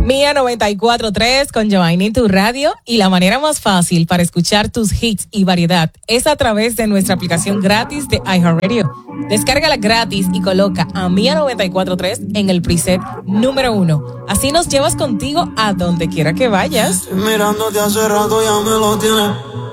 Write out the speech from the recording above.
Mía 94.3 con Giovanni, tu radio, y la manera más fácil para escuchar tus hits y variedad es a través de nuestra aplicación gratis de iHeartRadio. Descárgala gratis y coloca a Mía 94.3 en el preset número 1. Así nos llevas contigo a donde quiera que vayas. Mirándote hace rato ya me lo tienes